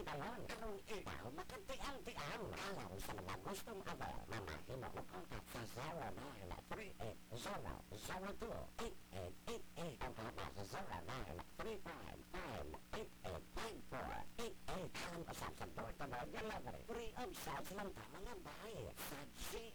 dalon. Karong ikaw, makatiang-tiang. Alam sa mga gustong abel, mamahimo mo kontak sa 0903-002-8888. Ang kaba sa 0935-58854-88. Alam ko sa door-to-door delivery. Free of charge lang ta mga bahay. Sa